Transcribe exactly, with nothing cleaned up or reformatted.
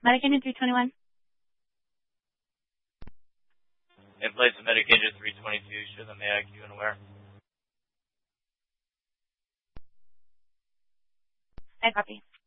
Medicaid three twenty-one. In place of Medicaid three twenty-two, show them A I Q and where. I copy.